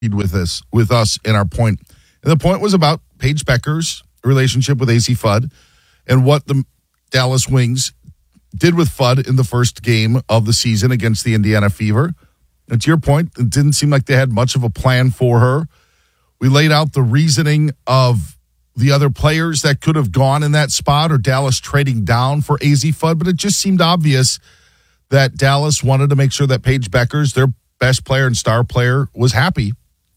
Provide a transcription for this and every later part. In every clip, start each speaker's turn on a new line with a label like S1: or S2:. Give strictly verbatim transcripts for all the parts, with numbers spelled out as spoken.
S1: with us, with us in our point. And the point was about Paige Bueckers' relationship with Azzi Fudd and what the Dallas Wings did with Fudd in the first game of the season against the Indiana Fever. And to your point, it didn't seem like they had much of a plan for her. We laid out the reasoning of the other players that could have gone in that spot or Dallas trading down for Azzi Fudd, but it just seemed obvious that Dallas wanted to make sure that Paige Bueckers, their best player and star player, was happy.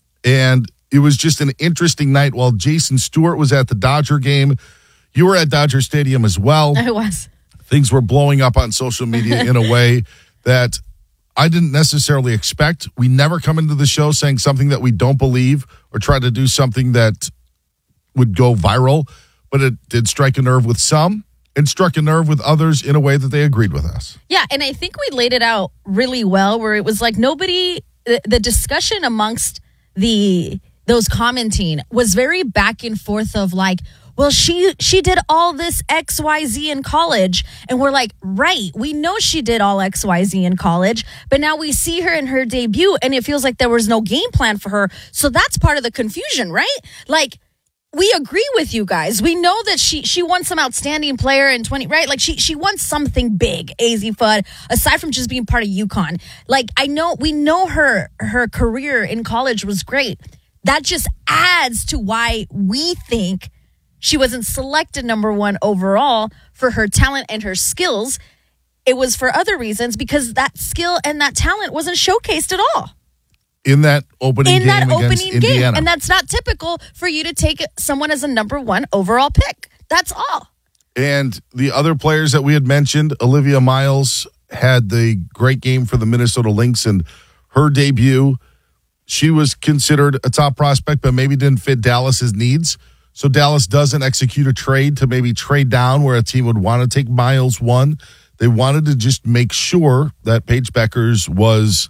S1: And it was just an interesting night while Jason Stewart was at the Dodger game. You were at Dodger Stadium as well.
S2: I was.
S1: Things were blowing up on social media in a way that I didn't necessarily expect. We never come into the show saying something that we don't believe or try to do something that would go viral, but it did strike a nerve with some and struck a nerve with others in a way that they agreed with us.
S2: Yeah, and I think we laid it out really well where it was like nobody, the, the discussion amongst the those commenting was very back and forth of like, well, she she did all this X Y Z in college. And we're like, right, we know she did all X Y Z in college, but now we see her in her debut and it feels like there was no game plan for her. So that's part of the confusion, right? Like, we agree with you guys. We know that she she won some outstanding player in twenty, right? Like she she won something big, Azzi Fudd, aside from just being part of UConn. Like I know we know her her career in college was great. That just adds to why we think she wasn't selected number one overall for her talent and her skills. It was for other reasons because that skill and that talent wasn't showcased at all.
S1: In that opening
S2: in
S1: game
S2: that
S1: against
S2: opening
S1: Indiana.
S2: game. And that's not typical for you to take someone as a number one overall pick. That's all.
S1: And the other players that we had mentioned, Olivia Miles had the great game for the Minnesota Lynx and her debut. She was considered a top prospect, but maybe didn't fit Dallas's needs. So Dallas doesn't execute a trade to maybe trade down where a team would want to take Miles one. They wanted to just make sure that Paige Bueckers was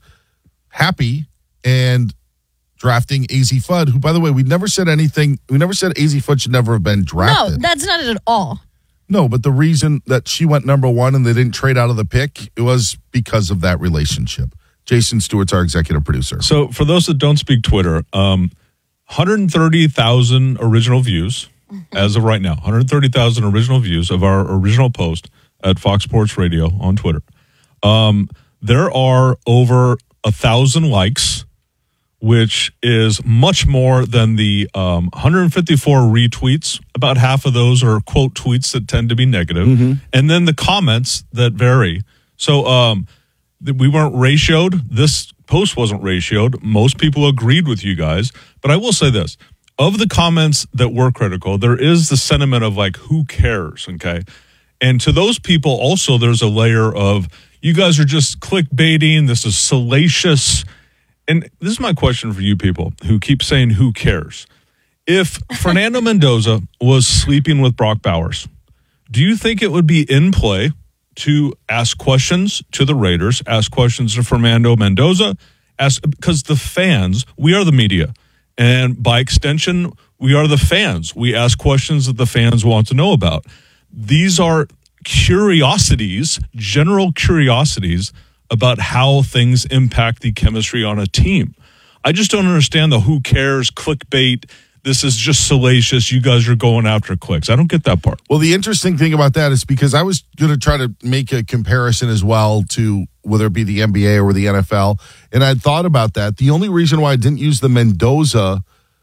S1: happy and drafting Azzi Fudd, who, by the way, we never said anything. We never said Azzi Fudd should never have been drafted.
S2: No, that's not it at all.
S1: No, but the reason that she went number one and they didn't trade out of the pick, it was because of that relationship. Jason Stewart's our executive producer.
S3: So for those that don't speak Twitter, um, one hundred thirty thousand original views as of right now. one hundred thirty thousand original views of our original post at Fox Sports Radio on Twitter. Um, there are over a thousand likes, which is much more than the um, one hundred fifty-four retweets. About half of those are quote tweets that tend to be negative. Mm-hmm. And then the comments that vary. So um, th- we weren't ratioed. This post wasn't ratioed. Most people agreed with you guys. But I will say this. Of the comments that were critical, there is the sentiment of like, who cares, okay? And to those people also, there's a layer of, you guys are just clickbaiting. This is salacious. And this is my question for you people who keep saying, who cares? If Fernando Mendoza was sleeping with Brock Bowers, do you think it would be in play to ask questions to the Raiders, ask questions to Fernando Mendoza, ask, because the fans, we are the media. And by extension, we are the fans. We ask questions that the fans want to know about. These are curiosities, general curiosities about how things impact the chemistry on a team. I just don't understand the who cares, clickbait, this is just salacious, you guys are going after clicks. I don't get that part.
S1: Well, the interesting thing about that is because I was going to try to make a comparison as well to whether it be the N B A or the N F L, and I thought about that. The only reason why I didn't use the Mendoza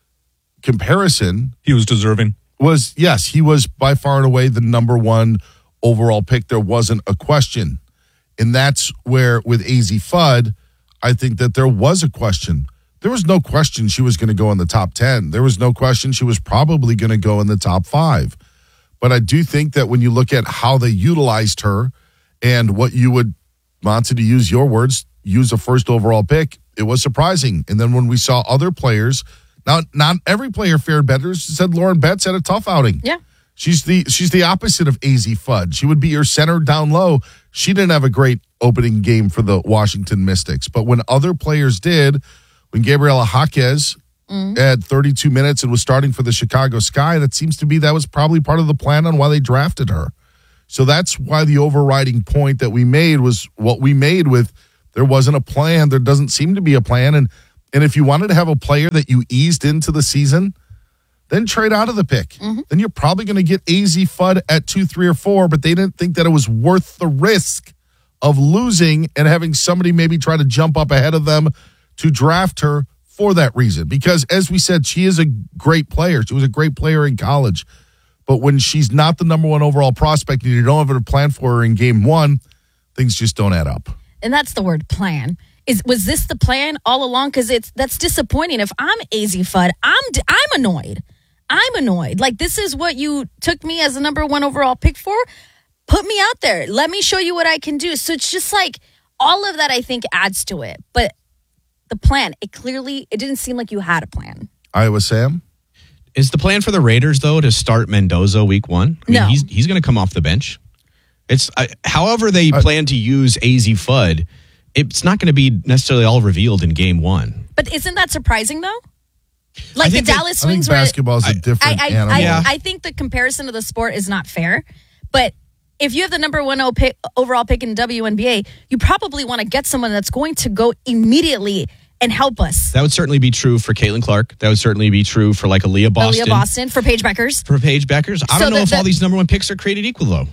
S1: comparison...
S3: He was deserving.
S1: Was, yes, he was by far and away the number one overall pick. There wasn't a question. And that's where, with Azzi Fudd, I think that there was a question. There was no question she was going to go in the top ten. There was no question she was probably going to go in the top five. But I do think that when you look at how they utilized her and what you would, Monty, to use your words, use a first overall pick, it was surprising. And then when we saw other players, now not every player fared better. Said Lauren Betts had a tough outing.
S2: Yeah.
S1: She's the she's the opposite of Azzi Fudd. She would be your center down low. She didn't have a great opening game for the Washington Mystics. But when other players did, when Gabriela Jaquez mm. had thirty-two minutes and was starting for the Chicago Sky, that seems to be that was probably part of the plan on why they drafted her. So that's why the overriding point that we made was what we made with there wasn't a plan. There doesn't seem to be a plan. And And if you wanted to have a player that you eased into the season, then trade out of the pick. Mm-hmm. Then you're probably going to get A Z Fudd at two, three, or four, but they didn't think that it was worth the risk of losing and having somebody maybe try to jump up ahead of them to draft her for that reason. Because as we said, she is a great player. She was a great player in college. But when she's not the number one overall prospect and you don't have a plan for her in game one, things just don't add up.
S2: And that's the word plan. Is was this the plan all along? Because it's that's disappointing. If I'm A Z Fudd, I'm I'm annoyed. I'm annoyed. Like, this is what you took me as the number one overall pick for. Put me out there. Let me show you what I can do. So it's just like all of that, I think, adds to it. But the plan, it clearly, it didn't seem like you had a plan.
S1: Iowa Sam?
S4: Is the plan for the Raiders, though, to start Mendoza week one? I mean,
S2: no.
S4: He's, he's going to come off the bench. It's uh, however they uh, plan to use A Z Fudd, it's not going to be necessarily all revealed in game one.
S2: But isn't that surprising, though? Like the Dallas
S1: that,
S2: Wings
S1: I think basketball is a different
S2: I, I,
S1: animal.
S2: I,
S4: yeah.
S2: I think the comparison of the sport is not fair. But if you have the number one pick, overall pick in the W N B A, you probably want to get someone that's going to go immediately and help us.
S4: That would certainly be true for Caitlin Clark. That would certainly be true for like Aaliyah Boston.
S2: Aaliyah Boston, for Paige Beckers.
S4: For Paige Beckers. I
S2: So
S4: don't know
S2: the,
S4: if
S2: the,
S4: all these number one picks are created equal, though,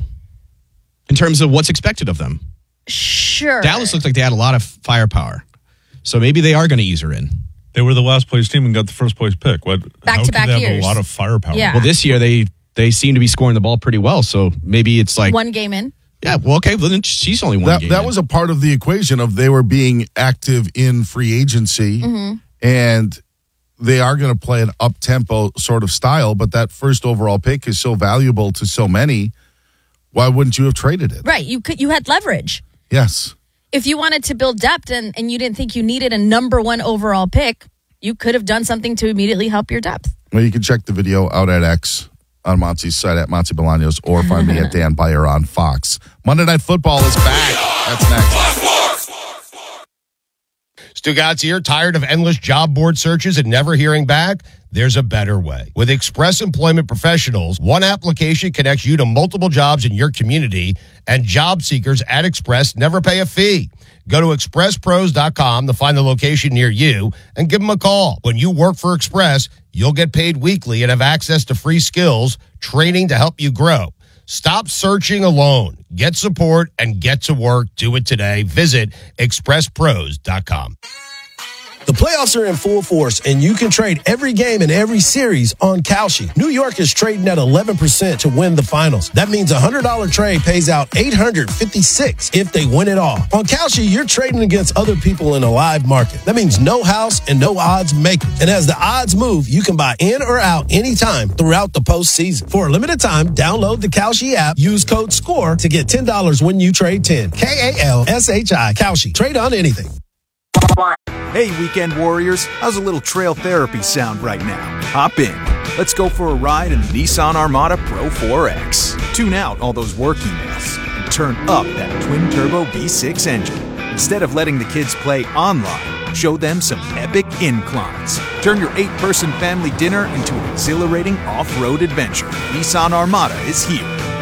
S4: in terms of what's expected of them.
S2: Sure.
S4: Dallas looks like they had a lot of firepower. So maybe they are going to ease her in.
S3: They were the last place team and got the first place pick. What?
S2: Back
S3: how
S2: to
S3: could
S2: back
S3: they have
S2: years.
S3: a lot of firepower?
S2: Yeah.
S4: Well, this year they they seem to be scoring the ball pretty well. So maybe it's like
S2: one game in.
S4: Yeah. Well, okay. Well, then she's only one
S1: that,
S4: game.
S1: That
S4: in.
S1: was a part of the equation of they were being active in free agency, mm-hmm. and they are going to play an up tempo sort of style. But that first overall pick is so valuable to so many. Why wouldn't you have traded it?
S2: Right. You could. You had leverage.
S1: Yes.
S2: If you wanted to build depth and, and you didn't think you needed a number one overall pick, you could have done something to immediately help your depth.
S1: Well, you can check the video out at X on Monty's site at Monty Bolaños or find me at Dan Beyer on Fox. Monday Night Football is back. That's next.
S5: Stugatz here, tired of endless job board searches and never hearing back? There's a better way. With Express Employment Professionals, one application connects you to multiple jobs in your community, and job seekers at Express never pay a fee. Go to express pros dot com to find the location near you and give them a call. When you work for Express, you'll get paid weekly and have access to free skills, training to help you grow. Stop searching alone. Get support and get to work. Do it today. Visit express pros dot com.
S6: The playoffs are in full force, and you can trade every game in every series on Kalshi. New York is trading at eleven percent to win the finals. That means a one hundred dollars trade pays out eight hundred fifty-six dollars if they win it all. On Kalshi, you're trading against other people in a live market. That means no house and no odds makers. And as the odds move, you can buy in or out anytime throughout the postseason. For a limited time, download the Kalshi app, use code SCORE to get ten dollars when you trade ten. K A L S H I, Kalshi. Trade on anything.
S7: Hey, Weekend Warriors, how's a little trail therapy sound right now? Hop in. Let's go for a ride in the Nissan Armada Pro four X. Tune out all those work emails and turn up that twin-turbo V six engine. Instead of letting the kids play online, show them some epic inclines. Turn your eight-person family dinner into an exhilarating off-road adventure. Nissan Armada is here.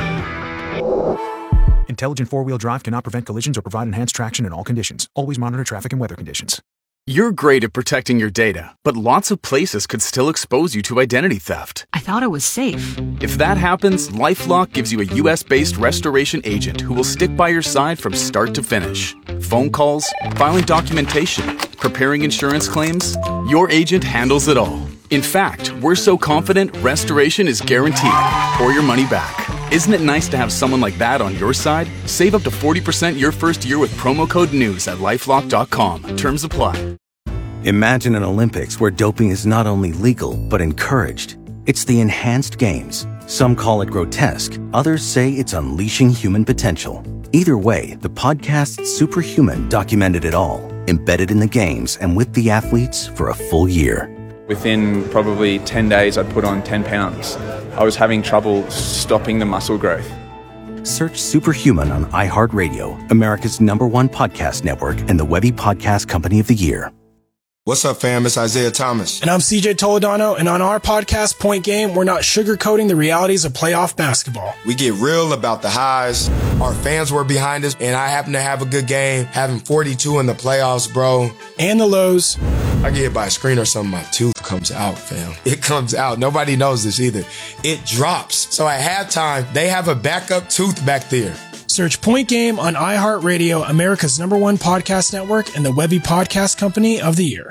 S7: Intelligent four-wheel drive cannot prevent collisions or provide enhanced traction in all conditions. Always monitor traffic and weather conditions.
S8: You're great at protecting your data, but lots of places could still expose you to identity theft.
S9: I thought it was safe.
S8: If that happens, LifeLock gives you a U S based restoration agent who will stick by your side from start to finish. Phone calls, filing documentation, preparing insurance claims, your agent handles it all. In fact, we're so confident restoration is guaranteed or your money back. Isn't it nice to have someone like that on your side? Save up to forty percent your first year with promo code NEWS at lifelock dot com. Terms apply.
S10: Imagine an Olympics where doping is not only legal, but encouraged. It's the enhanced games. Some call it grotesque. Others say it's unleashing human potential. Either way, the podcast Superhuman documented it all, embedded in the games and with the athletes for a full year.
S11: Within probably ten days, I'd put on ten pounds. I was having trouble stopping the muscle growth.
S10: Search Superhuman on iHeartRadio, America's number one podcast network and the Webby Podcast Company of the Year.
S12: What's up, fam? It's Isaiah Thomas.
S13: And I'm C J Toledano, and on our podcast, Point Game, we're not sugarcoating the realities of playoff basketball.
S12: We get real about the highs. Our fans were behind us, and I happened to have a good game, having forty-two in the playoffs, bro.
S13: And the lows.
S12: I get hit by a screen or something, my tooth comes out, fam. It comes out. Nobody knows this either. It drops. So at halftime, they have a backup tooth back there.
S13: Search Point Game on iHeartRadio, America's number one podcast network, and the Webby Podcast Company of the Year.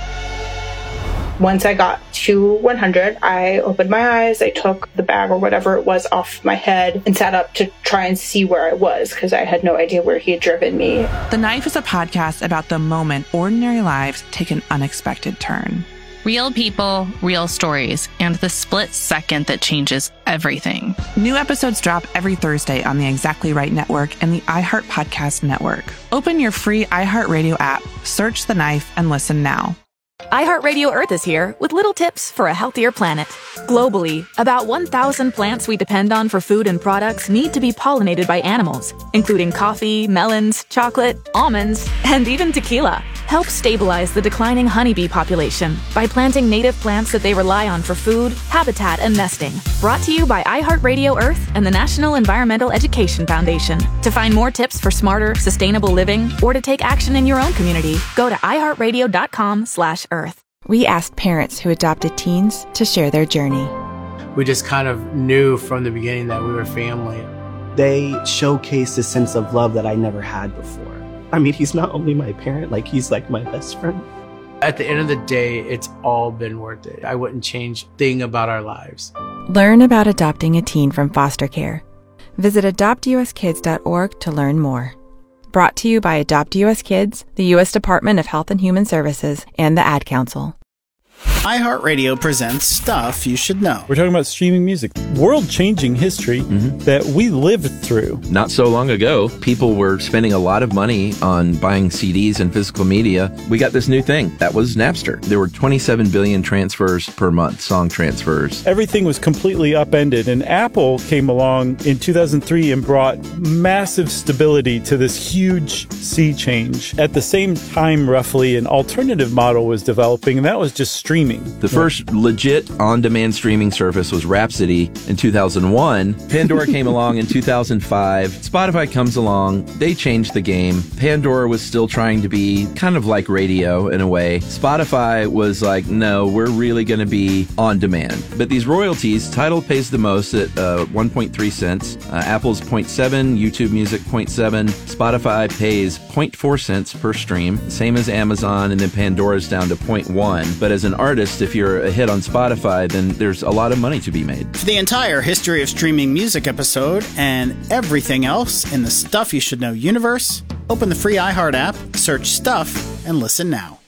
S9: Once I got to one hundred, I opened my eyes, I took the bag or whatever it was off my head and sat up to try and see where I was because I had no idea where he had driven me.
S14: The Knife is a podcast about the moment ordinary lives take an unexpected turn.
S15: Real people, real stories, and the split second that changes everything.
S14: New episodes drop every Thursday on the Exactly Right Network and the iHeart Podcast Network. Open your free iHeartRadio app, search The Knife, and listen now.
S16: iHeartRadio Earth is here with little tips for a healthier planet. Globally, about one thousand plants we depend on for food and products need to be pollinated by animals, including coffee, melons, chocolate, almonds, and even tequila. Help stabilize the declining honeybee population by planting native plants that they rely on for food, habitat, and nesting. Brought to you by iHeartRadio Earth and the National Environmental Education Foundation. To find more tips for smarter, sustainable living, or to take action in your own community, go to iHeartRadio.com slash Earth.
S17: We asked parents who adopted teens to share their journey.
S18: We just kind of knew from the beginning that we were family.
S19: They showcased a sense of love that I never had before. I mean, he's not only my parent, like he's like my best friend.
S18: At the end of the day, it's all been worth it. I wouldn't change a thing about our lives.
S17: Learn about adopting a teen from foster care. Visit adopt u s kids dot org to learn more. Brought to you by Adopt U S Kids, the U S Department of Health and Human Services, and the Ad Council.
S20: iHeartRadio presents Stuff You Should Know.
S21: We're talking about streaming music, world-changing history mm-hmm. that we lived through.
S22: Not so long ago, people were spending a lot of money on buying C Ds and physical media. We got this new thing. That was Napster. There were twenty-seven billion transfers per month, song transfers.
S21: Everything was completely upended, and Apple came along in two thousand three and brought massive stability to this huge sea change. At the same time, roughly, an alternative model was developing, and that was just streaming.
S22: The first legit on-demand streaming service was Rhapsody in two thousand one. Pandora came along in two thousand five. Spotify comes along. They changed the game. Pandora was still trying to be kind of like radio in a way. Spotify was like, no, we're really going to be on demand. But these royalties, Tidal pays the most at uh, one point three cents. Uh, Apple's zero point seven, YouTube Music zero point seven. Spotify pays zero point four cents per stream, same as Amazon, and then Pandora's down to zero point one. But as an artist, if you're a hit on Spotify, then there's a lot of money to be made.
S20: For the entire history of streaming music episode and everything else in the Stuff You Should Know universe, open the free iHeart app, search Stuff, and listen now.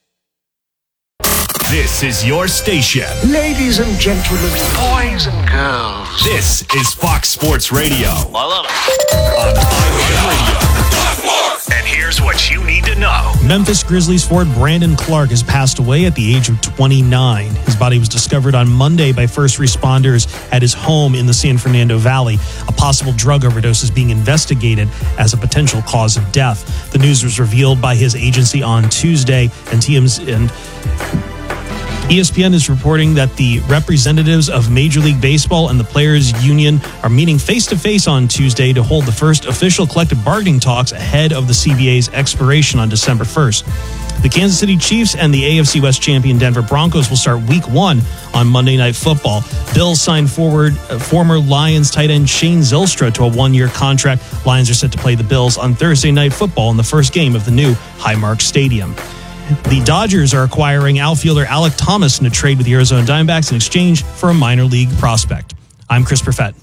S23: This is your station.
S24: Ladies and gentlemen, boys and girls.
S23: This is Fox Sports Radio.
S24: I love it.
S23: On iHeartRadio. And here's what you need to know.
S25: Memphis Grizzlies forward Brandon Clark has passed away at the age of twenty-nine. His body was discovered on Monday by first responders at his home in the San Fernando Valley. A possible drug overdose is being investigated as a potential cause of death. The news was revealed by his agency on Tuesday, and T M's and E S P N is reporting that the representatives of Major League Baseball and the Players Union are meeting face-to-face on Tuesday to hold the first official collective bargaining talks ahead of the C B A's expiration on December first. The Kansas City Chiefs and the A F C West champion Denver Broncos will start week one on Monday Night Football. Bills signed forward uh, former Lions tight end Shane Zylstra to a one-year contract. Lions are set to play the Bills on Thursday Night Football in the first game of the new Highmark Stadium. The Dodgers are acquiring outfielder Alec Thomas in a trade with the Arizona Diamondbacks in exchange for a minor league prospect. I'm Chris Perfett.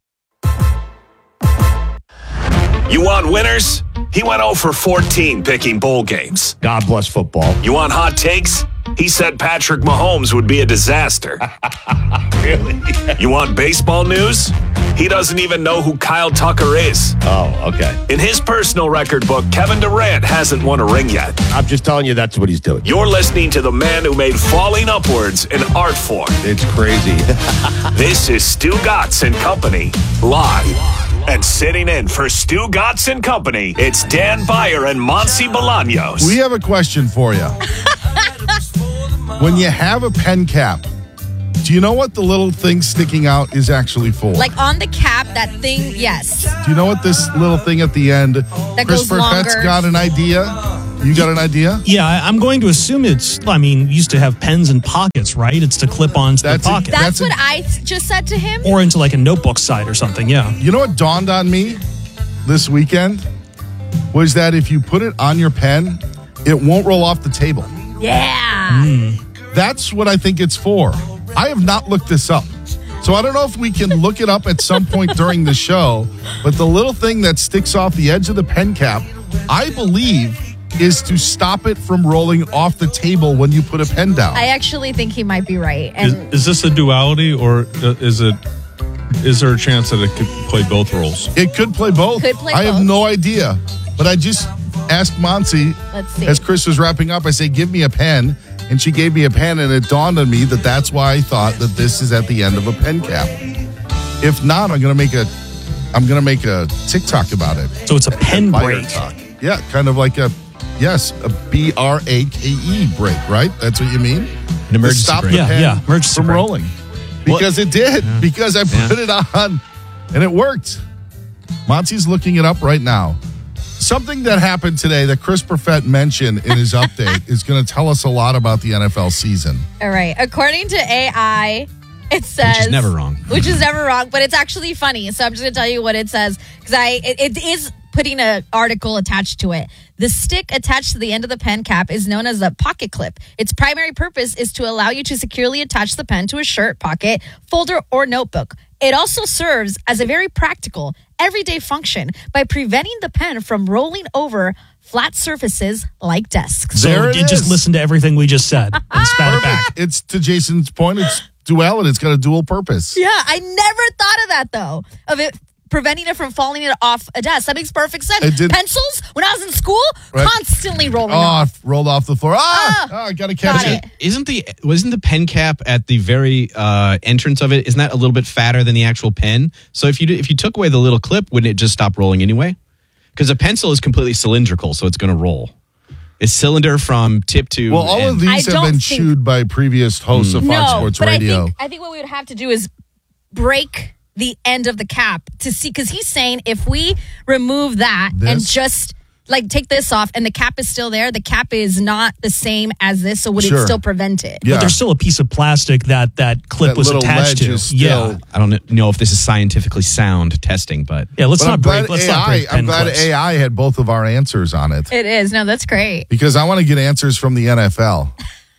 S23: You want winners? He went oh for fourteen picking bowl games.
S5: God bless football.
S23: You want hot takes? He said Patrick Mahomes would be a disaster.
S5: Really?
S23: You want baseball news? He doesn't even know who Kyle Tucker is.
S5: Oh, okay.
S23: In his personal record book, Kevin Durant hasn't won a ring yet.
S5: I'm just telling you that's what he's doing.
S23: You're listening to the man who made falling upwards an art form.
S5: It's crazy.
S23: This is Stu Gatz and Company, live. And sitting in for Stu Gatz and Company, it's Dan Beyer and Monsi Bolaños.
S1: We have a question for you. When you have a pen cap, do you know what the little thing sticking out is actually for?
S2: Like on the cap, that thing, yes.
S1: Do you know what this little thing at the end?
S2: That
S1: Chris
S2: goes
S1: Perfett's
S2: longer.
S1: got an idea. You got an idea?
S25: Yeah, I- I'm going to assume it's, I mean, used to have pens and pockets, right? It's to clip onto
S1: That's
S25: the
S1: a-
S25: pocket.
S2: That's, what I th- just said to him.
S25: Or into like a notebook side or something, yeah.
S1: You know what dawned on me this weekend? Was that if you put it on your pen, it won't roll off the table.
S2: Yeah.
S1: That's what I think it's for. I have not looked this up. So I don't know if we can look it up at some point during the show, but the little thing that sticks off the edge of the pen cap, I believe, is to stop it from rolling off the table when you put a pen down.
S2: I actually think he might be right.
S3: Is,
S2: And
S3: is this a duality, or is it? Is there a chance that it could play both roles?
S1: It could play both.
S2: Could play
S1: I have
S2: both.
S1: no idea. But I just asked Monsi,
S2: Let's see.
S1: as Chris was wrapping up, I say, give me a pen. And she gave me a pen, and it dawned on me that that's why I thought that this is at the end of a pen cap. If not, I'm gonna make a, I'm gonna make a TikTok about it.
S25: So it's a pen
S1: Fire
S25: break.
S1: talk. Yeah, kind of like a, yes, a B R A K E break, right? That's what you mean?
S25: An emergency
S1: to stop
S25: break.
S1: the
S25: Yeah,
S1: pen
S25: yeah, emergency
S1: from
S25: break.
S1: rolling. Because it did.
S25: Yeah.
S1: Because I put it on, and it worked. Monty's looking it up right now. Something that happened today that Chris Perfett mentioned in his update is going to tell us a lot about the N F L season.
S2: all right, according to A I, it says
S4: Which is never wrong.
S2: Which is never wrong, but it's actually funny. So I'm just gonna tell you what it says because I it, it is putting an article attached to it. The stick attached to the end of the pen cap is known as a pocket clip. Its primary purpose is to allow you to securely attach the pen to a shirt, pocket, folder, or notebook. It also serves as a very practical, everyday function by preventing the pen from rolling over flat surfaces like desks.
S25: So
S1: There it
S25: you just
S1: is.
S25: listen to everything we just said and spat it back.
S1: It's to Jason's point, it's duality. It's got a dual purpose.
S2: Yeah, I never thought of that though. Of it preventing it from falling it off a desk. That makes perfect sense.
S1: It did-
S2: Pencils, when I was in school,
S1: Right.
S2: constantly rolling
S1: Oh,
S2: off.
S1: rolled off the floor. Ah,
S2: Ah,
S1: oh, got to catch
S2: got
S1: it.
S2: it.
S4: Isn't the wasn't the pen cap at the very uh, entrance of it? Isn't that a little bit fatter than the actual pen? So if you if you took away the little clip, wouldn't it just stop rolling anyway? Because a pencil is completely cylindrical, so it's going to roll. It's cylinder from tip to.
S1: Well, all of
S4: end.
S1: these
S2: I
S1: have
S2: don't
S1: been
S2: think-
S1: chewed by previous hosts of Fox
S2: No,
S1: Sports
S2: but
S1: Radio.
S2: I think I think what we would have to do is break the end of the cap to see, because he's saying if we remove that and
S1: This?
S2: just like take this off and the cap is still there, the cap is not the same as this, so would
S1: Sure.
S2: it still prevent it?
S1: Yeah.
S25: But there's still a piece of plastic that that clip
S1: That
S25: was
S1: little
S25: attached
S1: ledge
S25: to.
S1: is still-
S25: yeah.
S4: I don't know if this is scientifically sound testing, but
S25: Yeah, let's
S1: But I'm
S25: not
S1: glad
S25: break let's
S1: A
S25: not
S1: I,
S25: break pen
S1: I'm glad
S25: clips.
S1: A I had both of our answers on it
S2: It is. No, that's great.
S1: because I want to get answers from the N F L.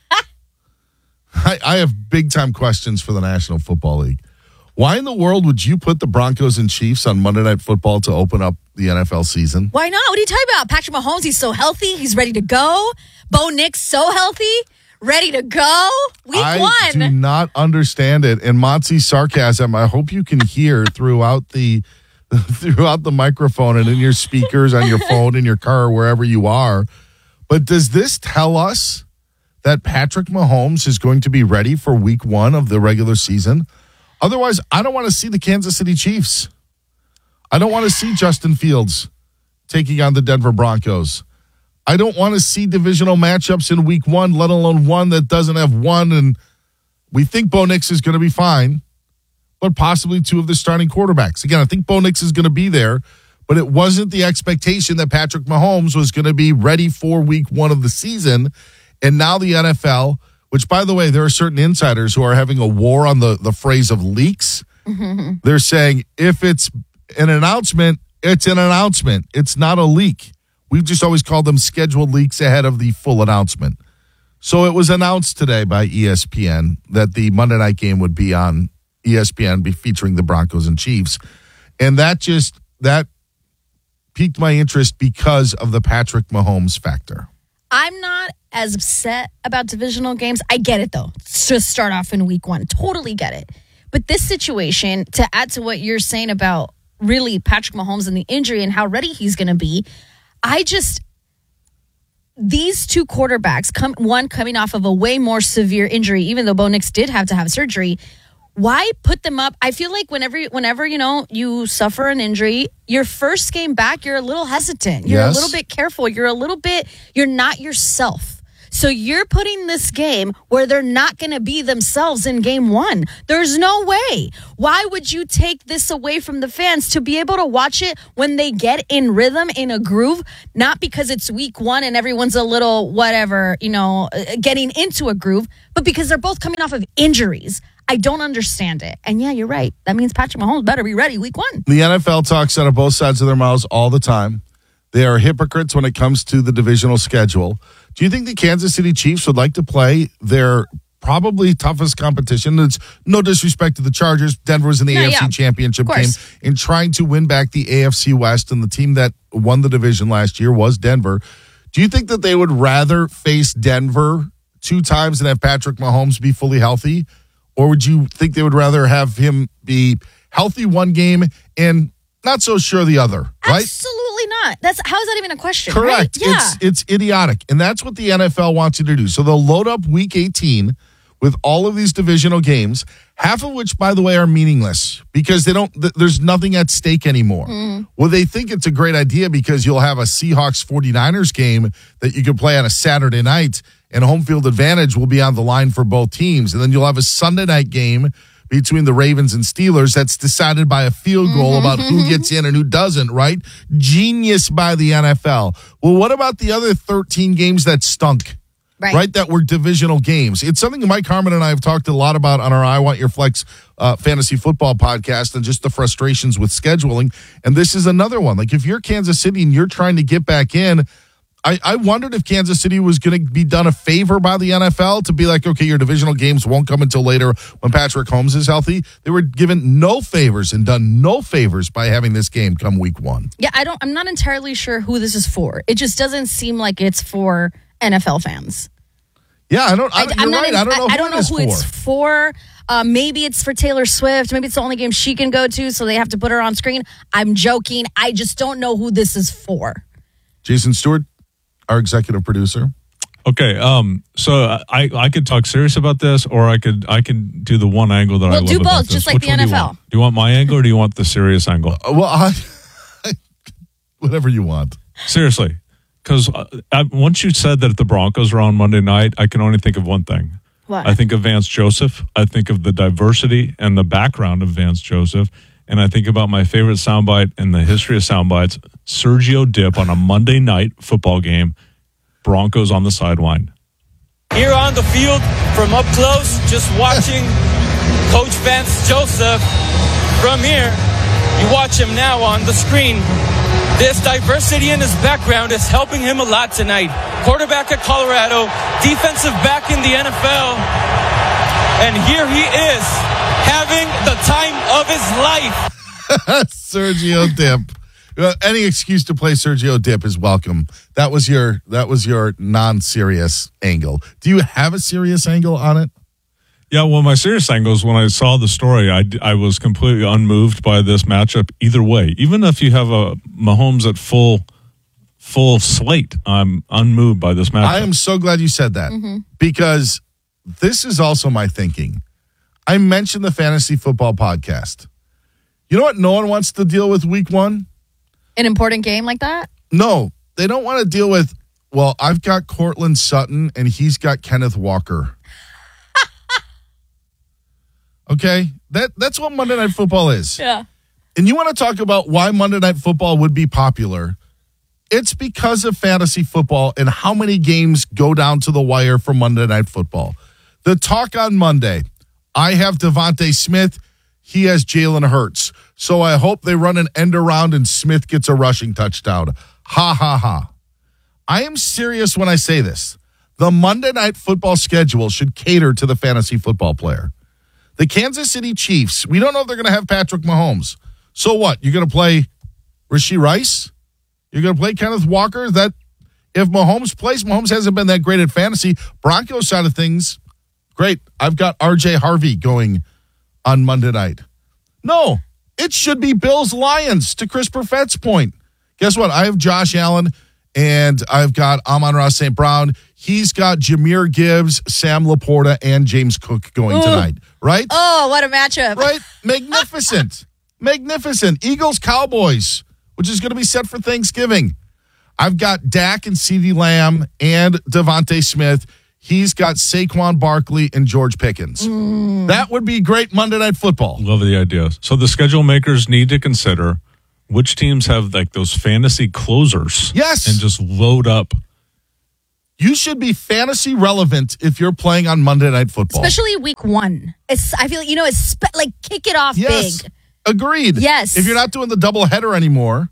S1: I, I have big time questions for the National Football League. Why in the world would you put the Broncos and Chiefs on Monday Night Football to open up the N F L season?
S2: Why not? What are you talking about? Patrick Mahomes, he's so healthy. He's ready to go. Bo Nix, so healthy. Ready to go. Week
S1: I
S2: one.
S1: do not understand it. And Monty's sarcasm, I hope you can hear throughout the throughout the microphone and in your speakers on your phone, in your car, wherever you are. But does this tell us that Patrick Mahomes is going to be ready for week one of the regular season? Otherwise, I don't want to see the Kansas City Chiefs. I don't want to see Justin Fields taking on the Denver Broncos. I don't want to see divisional matchups in week one, let alone one that doesn't have one. And we think Bo Nix is going to be fine, but possibly two of the starting quarterbacks. Again, I think Bo Nix is going to be there, but it wasn't the expectation that Patrick Mahomes was going to be ready for week one of the season. And now the N F L, which, by the way, there are certain insiders who are having a war on the, the phrase of leaks. They're saying if it's an announcement, it's an announcement. It's not a leak. We've just always called them scheduled leaks ahead of the full announcement. So it was announced today by E S P N that the Monday night game would be on E S P N, be featuring the Broncos and Chiefs. And that just, that piqued my interest because of the Patrick Mahomes factor.
S2: I'm not as upset about divisional games. I get it, though, to start off in week one. Totally get it. But this situation, to add to what you're saying about really Patrick Mahomes and the injury and how ready he's going to be, I just, these two quarterbacks, come one coming off of a way more severe injury, even though Bo Nix did have to have surgery, why put them up? I feel like whenever, whenever you know, you suffer an injury, your first game back, you're a little hesitant. You're
S1: Yes.
S2: a little bit careful. You're a little bit, you're not yourself. So you're putting this game where they're not going to be themselves in game one. There's no way. Why would you take this away from the fans to be able to watch it when they get in rhythm, in a groove? Not because it's week one and everyone's a little whatever, you know, getting into a groove, but because they're both coming off of injuries. I don't understand it. And yeah, you're right. That means Patrick Mahomes better be ready week one.
S1: The N F L talks out of both sides of their mouths all the time. They are hypocrites when it comes to the divisional schedule. Do you think the Kansas City Chiefs would like to play their probably toughest competition? It's no disrespect to the Chargers. Denver was in the
S2: No,
S1: A F C
S2: yeah.
S1: Championship
S2: Of
S1: game
S2: course.
S1: in trying to win back the A F C West, and the team that won the division last year was Denver. Do you think that they would rather face Denver two times and have Patrick Mahomes be fully healthy? Or would you think they would rather have him be healthy one game and not so sure the other, right?
S2: Absolutely not. That's how is that even a question?
S1: Correct.
S2: Right? Yeah.
S1: It's it's idiotic. And that's what the N F L wants you to do. So they'll load up week eighteen with all of these divisional games, half of which, by the way, are meaningless because they don't th- there's nothing at stake anymore.
S2: Mm.
S1: Well, they think it's a great idea because you'll have a Seahawks forty-niners game that you can play on a Saturday night, and home field advantage will be on the line for both teams. And then you'll have a Sunday night game between the Ravens and Steelers that's decided by a field goal
S2: Mm-hmm,
S1: about who gets in and who doesn't, right? Genius by the N F L. Well, what about the other thirteen games that stunk?
S2: Right.
S1: right? That were divisional games. It's something Mike Harmon and I have talked a lot about on our I Want Your Flex uh, fantasy football podcast, and just the frustrations with scheduling. And this is another one. Like, if you're Kansas City and you're trying to get back in, I, I wondered if Kansas City was going to be done a favor by the N F L to be like, okay, your divisional games won't come until later when Patrick Mahomes is healthy. They were given no favors and done no favors by having this game come week one.
S2: Yeah, I don't I'm not entirely sure who this is for. It just doesn't seem like it's for N F L fans.
S1: Yeah, I don't. I,
S2: I,
S1: you're
S2: I'm not
S1: right.
S2: in-
S1: I don't know.
S2: I,
S1: who
S2: don't
S1: it
S2: know
S1: is
S2: who
S1: for.
S2: it's for. Uh, maybe it's for Taylor Swift. Maybe it's the only game she can go to, so they have to put her on screen. I'm joking. I just don't know who this is for.
S1: Jason Stewart, our executive producer.
S3: Okay, um, so I I could talk serious about this, or I could I could do the one angle that I
S2: Well,
S3: love
S2: do
S3: about
S2: both,
S3: this.
S2: just like
S3: Which
S2: the
S3: one
S2: N F L.
S3: Do you, want? do you want my angle or do you want the serious angle?
S1: Uh, well, I, whatever you want.
S3: Seriously, because uh, once you said that the Broncos were on Monday night, I can only think of one thing.
S2: What?
S3: I think of Vance Joseph. I think of the diversity and the background of Vance Joseph. And I think about my favorite soundbite in the history of soundbites, Sergio Dip on a Monday night football game, Broncos on the sideline.
S6: Here on the field, from up close, just watching Coach Vance Joseph from here. You watch him now on the screen. This diversity in his background is helping him a lot tonight. Quarterback at Colorado, defensive back in the N F L. And here he is, having the time of his life.
S1: Sergio Dip. Uh, any excuse to play Sergio Dip is welcome. That was your that was your non-serious angle. Do you have a serious angle on it?
S3: Yeah, well, my serious angle is when I saw the story, I, I was completely unmoved by this matchup either way. Even if you have a Mahomes at full full slate, I'm unmoved by this matchup.
S1: I am so glad you said that
S2: Mm-hmm.
S1: because this is also my thinking. I mentioned the Fantasy Football Podcast. You know what no one wants to deal with week one?
S2: An important game like that?
S1: No, they don't want to deal with, well, I've got Cortland Sutton and he's got Kenneth Walker. Okay? That That's what Monday Night Football is.
S2: Yeah.
S1: And you want to talk about why Monday Night Football would be popular? It's because of fantasy football and how many games go down to the wire for Monday Night Football. The talk on Monday, I have Devontae Smith. He has Jalen Hurts. So I hope they run an end around and Smith gets a rushing touchdown. Ha, ha, ha. I am serious when I say this. The Monday Night Football schedule should cater to the fantasy football player. The Kansas City Chiefs, we don't know if they're going to have Patrick Mahomes. So what? You're going to play Rashee Rice? You're going to play Kenneth Walker? That if Mahomes plays, Mahomes hasn't been that great at fantasy. Broncos side of things, great. I've got R J Harvey going on Monday night. No, it should be Bills Lions, to Chris Perfett's point. Guess what? I have Josh Allen and I've got Amon-Ra Saint Brown. He's got Jahmyr Gibbs, Sam Laporta, and James Cook going
S2: Ooh.
S1: tonight, right?
S2: Oh, what a matchup.
S1: Right? Magnificent. Magnificent. Eagles, Cowboys, which is going to be set for Thanksgiving. I've got Dak and CeeDee Lamb and Devontae Smith. He's got Saquon Barkley and George Pickens.
S2: Mm.
S1: That would be great Monday Night Football.
S3: Love the idea. So the schedule makers need to consider which teams have like those fantasy closers.
S1: Yes.
S3: And just load up.
S1: You should be fantasy relevant if you're playing on Monday Night Football.
S2: Especially week one. It's, I feel like, you know, it's spe- like kick it off
S1: yes.
S2: big.
S1: Agreed.
S2: Yes.
S1: If you're not doing the double header anymore,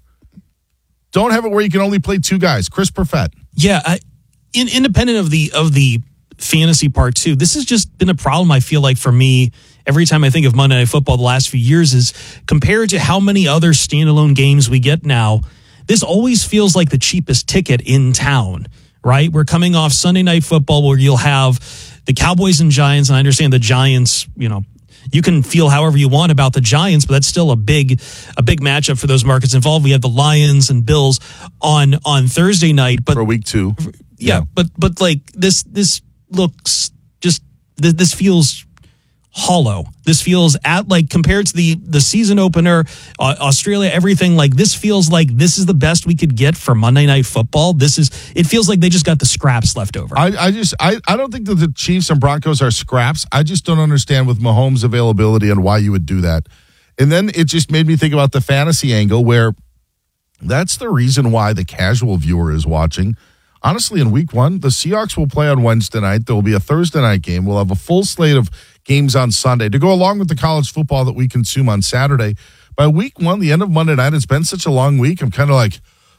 S1: don't have it where you can only play two guys. Chris Perfett.
S25: Yeah, I, in, independent of the of the fantasy part too, this has just been a problem, I feel like, for me every time I think of Monday Night Football the last few years is compared to how many other standalone games we get now, this always feels like the cheapest ticket in town, right? We're coming off Sunday Night Football where you'll have the Cowboys and Giants, and I understand the Giants, you know, you can feel however you want about the Giants, but that's still a big, a big matchup for those markets involved. We have the Lions and Bills on on Thursday night, but
S1: for week two,
S25: yeah, yeah. but but like this, this looks just this, this feels hollow. This feels at like compared to the the season opener, uh, Australia, everything like this feels like this is the best we could get for Monday Night Football. This is it feels like they just got the scraps left over.
S1: I, I just I, I don't think that the Chiefs and Broncos are scraps. I just don't understand with Mahomes' availability and why you would do that. And then it just made me think about the fantasy angle where that's the reason why the casual viewer is watching. Honestly, in week one, the Seahawks will play on Wednesday night. There will be a Thursday night game. We'll have a full slate of games on Sunday to go along with the college football that we consume on Saturday. By week one, the end of Monday night, it's been such a long week. I'm kind of like,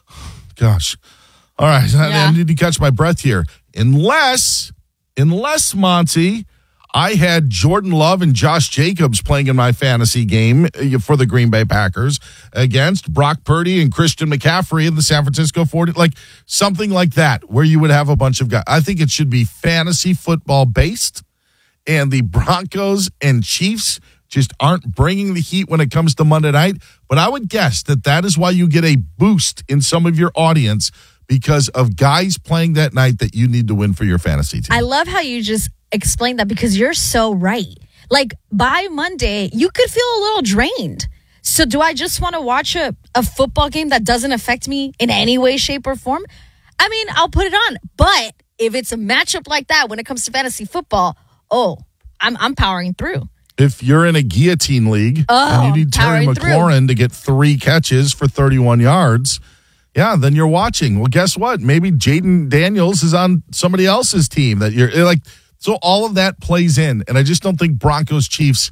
S1: gosh, all right, yeah. I, I need to catch my breath here. Unless, unless, Monty, I had Jordan Love and Josh Jacobs playing in my fantasy game for the Green Bay Packers against Brock Purdy and Christian McCaffrey in the San Francisco forty, like something like that, where you would have a bunch of guys. I think it should be fantasy football based, and the Broncos and Chiefs just aren't bringing the heat when it comes to Monday night. But I would guess that that is why you get a boost in some of your audience because of guys playing that night that you need to win for your fantasy team.
S2: I love how you just explain that because you're so right. Like by Monday, you could feel a little drained. So do I just want to watch a, a football game that doesn't affect me in any way, shape, or form? I mean, I'll put it on. But if it's a matchup like that when it comes to fantasy football, oh, I'm I'm powering through.
S1: If you're in a guillotine league
S2: oh,
S1: and you need Terry McLaurin through. to get three catches for thirty-one yards, yeah, then you're watching. Well, guess what? Maybe Jaden Daniels is on somebody else's team that you're like. So all of that plays in, and I just don't think Broncos Chiefs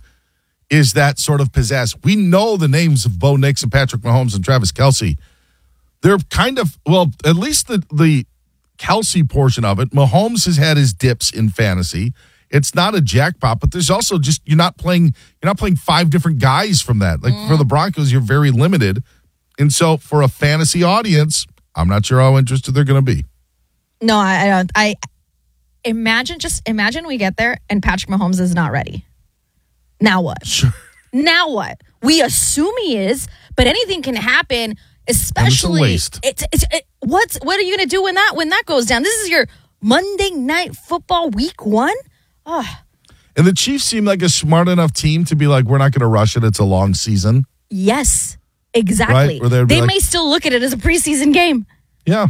S1: is that sort of possessed. We know the names of Bo Nix and Patrick Mahomes and Travis Kelce. They're kind of, well, at least the, the Kelce portion of it. Mahomes has had his dips in fantasy. It's not a jackpot, but there's also just, you're not playing, you're not playing five different guys from that. Like mm. for the Broncos, you're very limited. And so for a fantasy audience, I'm not sure how interested they're going to be.
S2: No, I, I don't. I imagine, just imagine we get there and Patrick Mahomes is not ready. Now what?
S1: Sure.
S2: Now what? We assume he is, but anything can happen. Especially,
S1: it's,
S2: it's, it's it, what's what are you going to do when that when that goes down? This is your Monday Night Football week one. Oh.
S1: And the Chiefs seem like a smart enough team to be like, we're not going to rush it. It's a long season.
S2: Yes, exactly.
S1: Right?
S2: They
S1: like,
S2: may still look at it as a preseason game.
S1: Yeah,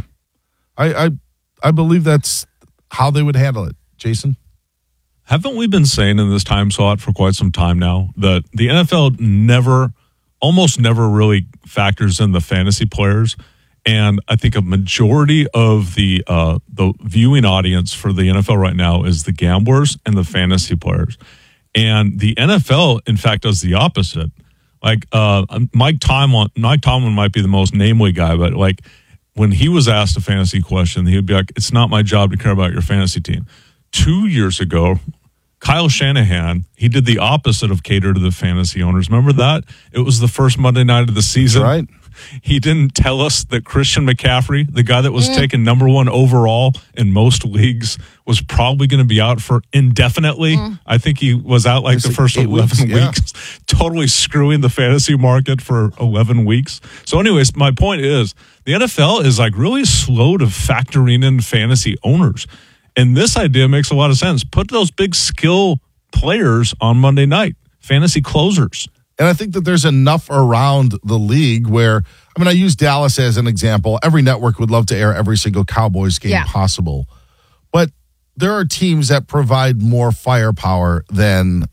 S1: I, I I believe that's how they would handle it. Jason?
S3: Haven't we been saying in this time slot for quite some time now that the N F L never, almost never really factors in the fantasy players? And I think a majority of the uh, the viewing audience for the N F L right now is the gamblers and the fantasy players. And the N F L, in fact, does the opposite. Like uh, Mike Tomlin, Mike Tomlin might be the most namely guy, but like when he was asked a fantasy question, he would be like, "It's not my job to care about your fantasy team." Two years ago, Kyle Shanahan, he did the opposite of cater to the fantasy owners. Remember that? It was the first Monday night of the season.
S1: That's right.
S3: He didn't tell us that Christian McCaffrey, the guy that was
S2: Mm.
S3: taken number one overall in most leagues, was probably going to be out for indefinitely.
S2: Mm.
S3: I think he was out like
S1: It's
S3: the
S1: like
S3: first
S1: eight
S3: eleven
S1: weeks, yeah.
S3: weeks, totally screwing the fantasy market for eleven weeks. So anyways, my point is the N F L is like really slow to factoring in fantasy owners. And this idea makes a lot of sense. Put those big skill players on Monday night, fantasy closers.
S1: And I think that there's enough around the league where, I mean, I use Dallas as an example. Every network would love to air every single Cowboys game
S2: Yeah.
S1: possible. But there are teams that provide more firepower than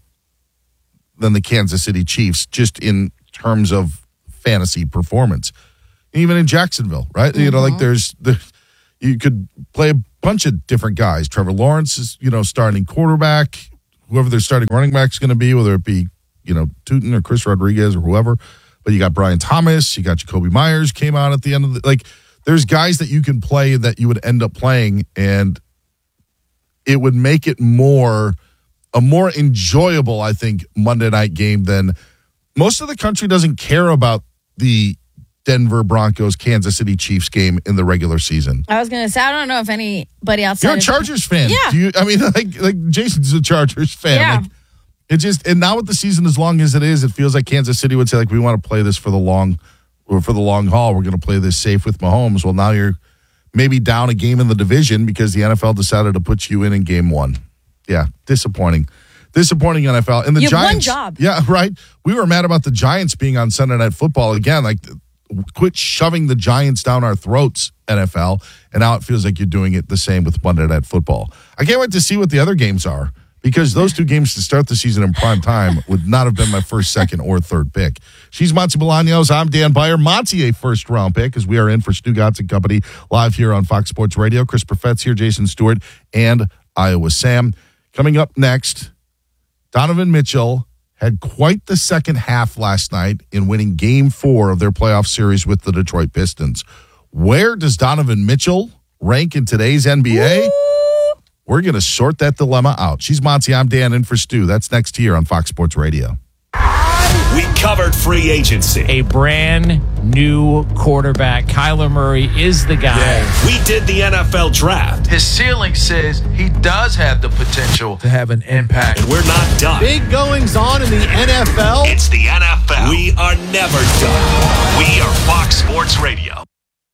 S1: than the Kansas City Chiefs, just in terms of fantasy performance. Even in Jacksonville, right? Mm-hmm. You know, like there's, the, you could play a bunch of different guys. Trevor Lawrence is, you know, starting quarterback. Whoever their starting running back is going to be, whether it be, you know, Tootin or Chris Rodriguez or whoever. But you got Brian Thomas, you got Jacoby Myers came out at the end of the, like, there's guys that you can play that you would end up playing, and it would make it more, a more enjoyable, I think, Monday night game than most of the country doesn't care about the Denver Broncos, Kansas City Chiefs game in the regular season.
S2: I was going to say, I don't know if anybody outside.
S1: You're a
S2: of-
S1: Chargers fan.
S2: Yeah.
S1: Do you, I mean, like, like Jason's a Chargers fan.
S2: Yeah.
S1: Like, it just, and now with the season as long as it is, it feels like Kansas City would say, like, we want to play this for the long, or for the long haul. We're going to play this safe with Mahomes. Well, now you're maybe down a game in the division because the N F L decided to put you in in game one. Yeah, disappointing. Disappointing N F L. And the
S2: You have
S1: Giants.
S2: one job.
S1: Yeah, right. We were mad about the Giants being on Sunday Night Football again. Like, quit shoving the Giants down our throats, N F L. And now it feels like you're doing it the same with Monday Night Football. I can't wait to see what the other games are, because those two games to start the season in prime time would not have been my first, second, or third pick. She's Monty Bolaños. I'm Dan Beyer. Monty, a first-round pick, as we are in for Stu Gotts and Company live here on Fox Sports Radio. Chris Perfett's here, Jason Stewart, and Iowa Sam. Coming up next, Donovan Mitchell had quite the second half last night in winning game four of their playoff series with the Detroit Pistons. Where does Donovan Mitchell rank in today's N B A? We're going to sort that dilemma out. She's Monty. I'm Dan, in for Stu. That's next here on Fox Sports Radio.
S23: We covered free agency.
S7: A brand new quarterback. Kyler Murray is the guy.
S23: We did the N F L draft.
S8: His ceiling says he does have the potential to have an impact.
S23: And we're not done.
S8: Big goings on in the N F L.
S23: It's the N F L. We are never done. We are Fox Sports Radio.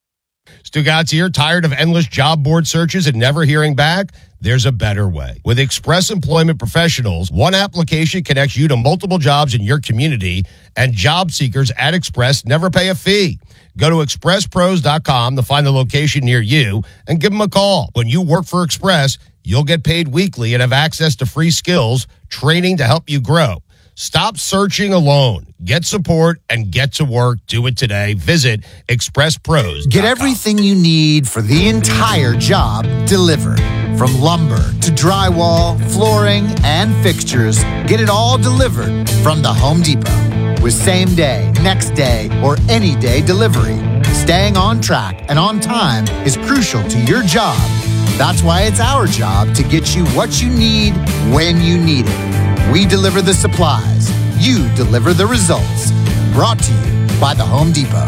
S5: Stu Gotts here. Tired of endless job board searches and never hearing back? There's a better way. With Express Employment Professionals, one application connects you to multiple jobs in your community, and job seekers at Express never pay a fee. Go to express pros dot com to find the location near you and give them a call. When you work for Express, you'll get paid weekly and have access to free skills, training to help you grow. Stop searching alone. Get support and get to work. Do it today. Visit express pros.
S10: Get everything you need for the entire job delivered. From lumber to drywall, flooring, and fixtures, get it all delivered from the Home Depot. With same day, next day, or any day delivery. Staying on track and on time is crucial to your job. That's why it's our job to get you what you need when you need it. We deliver the supplies. You deliver the results. Brought to you by the Home Depot.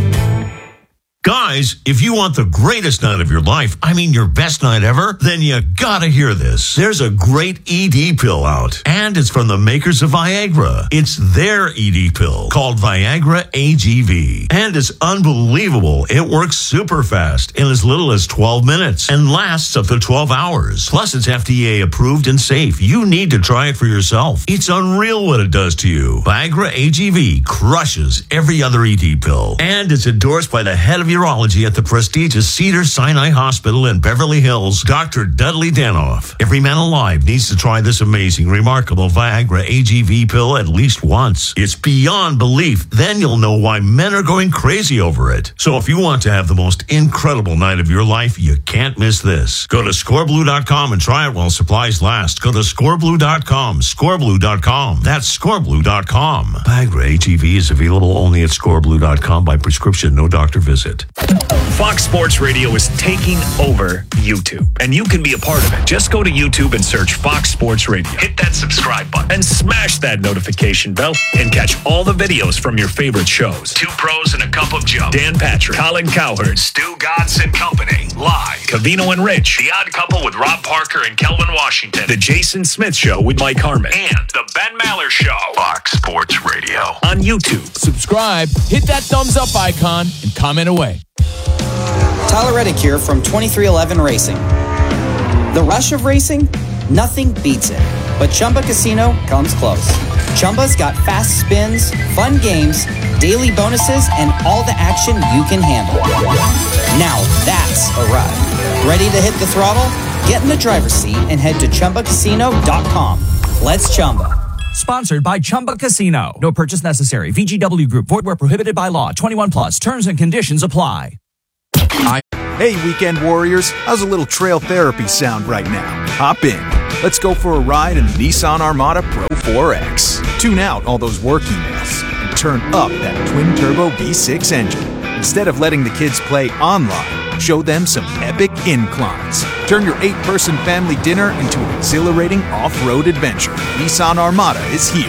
S11: Guys, if you want the greatest night of your life, I mean your best night ever, then you gotta hear this. There's a great E D pill out, and it's from the makers of Viagra. It's their E D pill called Viagra A G V, and it's unbelievable. It works super fast in as little as twelve minutes and lasts up to twelve hours. Plus, it's F D A approved and safe. You need to try it for yourself. It's unreal what it does to you. Viagra A G V crushes every other E D pill, and it's endorsed by the head of urology at the prestigious Cedars-Sinai Hospital in Beverly Hills, Doctor Dudley Danoff. Every man alive needs to try this amazing, remarkable Viagra A G V pill at least once. It's beyond belief. Then you'll know why men are going crazy over it. So if you want to have the most incredible night of your life, you can't miss this. Go to score blue dot com and try it while supplies last. Go to score blue dot com, score blue dot com. That's score blue dot com. Viagra A G V is available only at score blue dot com by prescription, no doctor visit.
S23: Fox Sports Radio is taking over YouTube, and you can be a part of it. Just go to YouTube and search Fox Sports Radio. Hit that subscribe button and smash that notification bell and catch all the videos from your favorite shows. Two Pros and a Cup of Joe. Dan Patrick, Colin Cowherd, Stu Gotts and Company. Live. Cavino and Rich. The Odd Couple with Rob Parker and Kelvin Washington. The Jason Smith Show with Mike Harmon. And The Ben Maller Show. Fox Sports Radio. On YouTube.
S7: Subscribe, hit that thumbs up icon, and comment away.
S12: Tyler Reddick here from twenty-three eleven Racing. The rush of racing? Nothing beats it. But Chumba Casino comes close. Chumba's got fast spins, fun games, daily bonuses, and all the action you can handle. Now that's a ride. Ready to hit the throttle? Get in the driver's seat and head to Chumba Casino dot com. Let's Chumba.
S9: Sponsored by Chumba Casino. No purchase necessary. V G W Group. Void where prohibited by law. twenty-one plus. Terms and conditions apply.
S13: Hey, weekend warriors. How's a little trail therapy sound right now? Hop in. Let's go for a ride in the Nissan Armada Pro four X. Tune out all those work emails and turn up that twin-turbo V six engine. Instead of letting the kids play online, show them some epic inclines. Turn your eight-person family dinner into an exhilarating off-road adventure. Nissan Armada is here.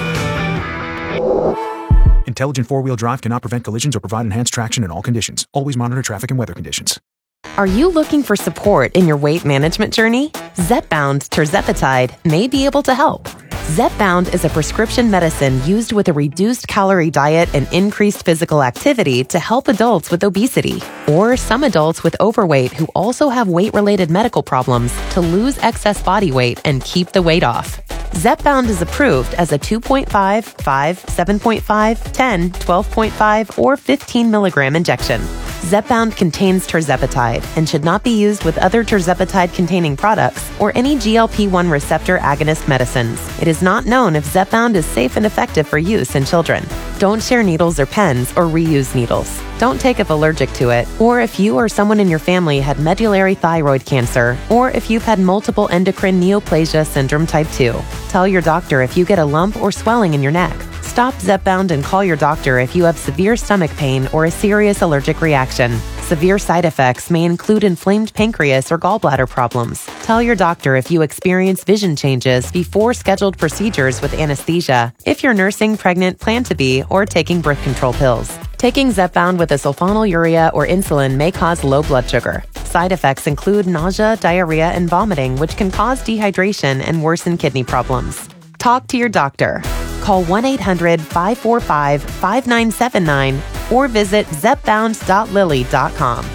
S13: Intelligent four-wheel drive cannot prevent collisions or provide enhanced traction in all conditions. Always monitor traffic and weather conditions.
S14: Are you looking for support in your weight management journey? Zepbound Tirzepatide may be able to help. Zepbound is a prescription medicine used with a reduced calorie diet and increased physical activity to help adults with obesity or some adults with overweight who also have weight-related medical problems to lose excess body weight and keep the weight off. Zepbound is approved as a two point five, five, seven point five, ten, twelve point five, or fifteen milligram injection. Zepbound contains tirzepatide and should not be used with other tirzepatide-containing products or any G L P one receptor agonist medicines. It is not known if Zepbound is safe and effective for use in children. Don't share needles or pens or reuse needles. Don't take if allergic to it, or if you or someone in your family had medullary thyroid cancer, or if you've had multiple endocrine neoplasia syndrome type two. Tell your doctor if you get a lump or swelling in your neck. Stop Zepbound and call your doctor if you have severe stomach pain or a serious allergic reaction. Severe side effects may include inflamed pancreas or gallbladder problems. Tell your doctor if you experience vision changes before scheduled procedures with anesthesia, if you're nursing, pregnant, plan to be, or taking birth control pills. Taking Zepbound with a sulfonylurea or insulin may cause low blood sugar. Side effects include nausea, diarrhea, and vomiting, which can cause dehydration and worsen kidney problems. Talk to your doctor. Call one eight hundred, five four five, five nine seven nine or visit zepbound dot lilly dot com.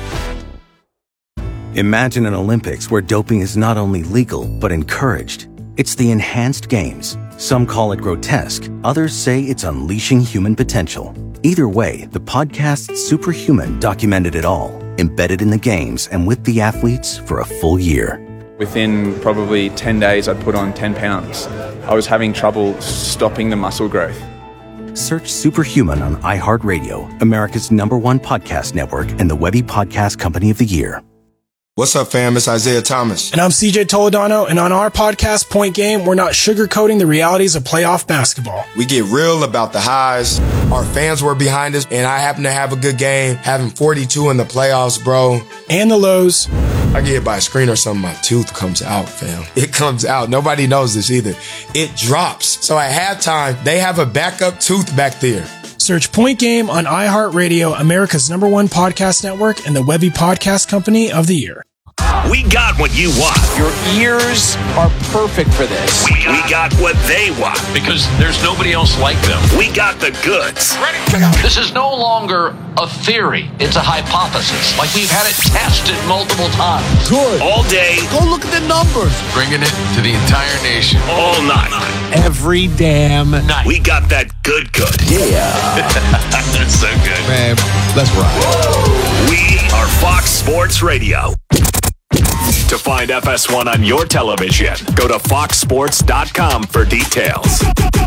S15: Imagine an Olympics where doping is not only legal, but encouraged. It's the Enhanced Games. Some call it grotesque. Others say it's unleashing human potential. Either way, the podcast Superhuman documented it all, embedded in the games and with the athletes for a full year.
S16: Within probably ten days, I'd put on ten pounds. I was having trouble stopping the muscle growth.
S15: Search Superhuman on iHeartRadio, America's number one podcast network and the Webby Podcast Company of the Year.
S26: What's up, fam? It's Isaiah Thomas.
S27: And I'm C J Toledano, and on our podcast, Point Game, we're not sugarcoating the realities of playoff basketball.
S26: We get real about the highs. Our fans were behind us, and I happen to have a good game, having forty-two in the playoffs, bro.
S27: And the lows.
S26: I get hit by a screen or something, my tooth comes out, fam. It comes out. Nobody knows this either. It drops. So at halftime, they have a backup tooth back there.
S27: Search Point Game on iHeartRadio, America's number one podcast network, and the Webby Podcast Company of the Year.
S23: We got what you want.
S28: Your ears are perfect for this.
S23: We got, we got what they want.
S29: Because there's nobody else like them.
S23: We got the goods.
S29: Ready? This is no longer a theory. It's a hypothesis. Like we've had it tested multiple times.
S23: Good. All day.
S29: Go look at the numbers. Bringing it to the entire nation.
S23: All night.
S29: Every damn night.
S23: We got that good good.
S29: Yeah.
S23: That's so good.
S29: Man, let's ride.
S23: We are Fox Sports Radio. To find F S one on your television, go to fox sports dot com for details.